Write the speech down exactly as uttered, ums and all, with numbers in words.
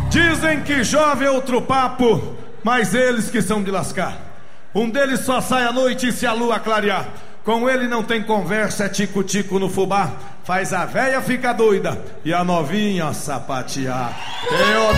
Dizem que jovem é outro papo, mas eles que são de lascar. Um deles só sai à noite se a lua clarear. Com ele não tem conversa, é tico-tico no fubá. Faz a véia ficar doida e a novinha sapatear. Eu